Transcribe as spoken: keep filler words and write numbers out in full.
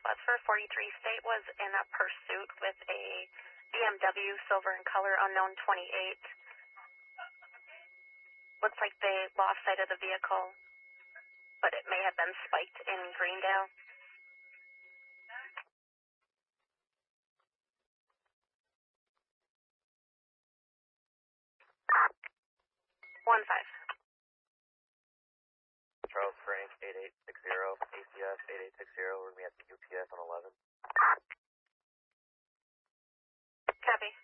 Bus for forty-three State was in a pursuit with a B M W silver in color, unknown twenty-eight. Looks like they lost sight of the vehicle, but it may have been spiked in Greendale. One five. Charles Frank, eight eight six zero, A C S eight eight six zero, we're going to be at the U P S on eleven. Copy.